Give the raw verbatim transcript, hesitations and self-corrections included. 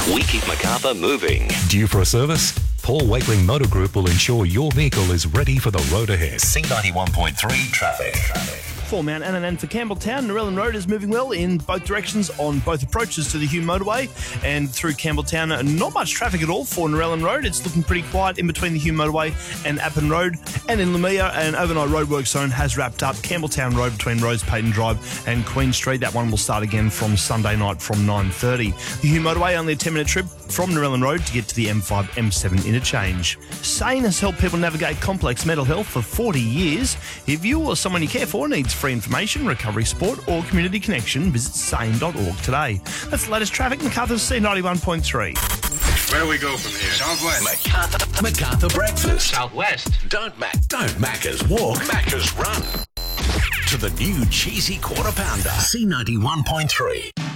We keep Macarthur moving. Due for a service? Paul Wakeling Motor Group will ensure your vehicle is ready for the road ahead. C ninety-one point three traffic. For Mount Annan and for Campbelltown, Narellan Road is moving well in both directions on both approaches to the Hume Motorway and through Campbelltown. Not much traffic at all for Narellan Road. It's looking pretty quiet in between the Hume Motorway and Appin Road. And in Lamia, an overnight roadwork zone has wrapped up. Campbelltown Road between Rose Payton Drive and Queen Street. That one will start again from Sunday night from nine thirty. The Hume Motorway, only a ten-minute trip from Narellan Road to get to the M five M seven interchange. Sane has helped people navigate complex mental health for forty years. If you or someone you care for needs free information, recovery support or community connection, visit sane dot org today. That's the latest traffic. Macarthur's C ninety-one point three. Where do we go from here? Southwest. Macarthur, Macarthur Breakfast. Southwest. Don't Mac. Don't Macca's walk. Macca's run. To the new cheesy quarter pounder. C ninety-one point three.